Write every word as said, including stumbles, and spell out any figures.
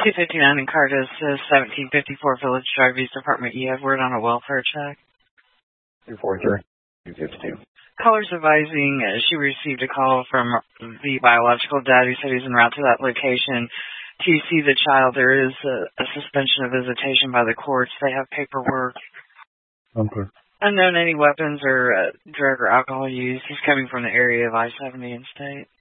two fifty-nine in Cardis, uh, seventeen fifty-four Village Drive, East Department. You have word on a welfare check. two forty-three, two fifty-two. Caller's advising uh, she received a call from the biological dad who said he's en route to that location to see the child. There is a, a suspension of visitation by the courts. They have paperwork. Okay. Unknown any weapons or uh, drug or alcohol use. He's coming from the area of I seventy in state.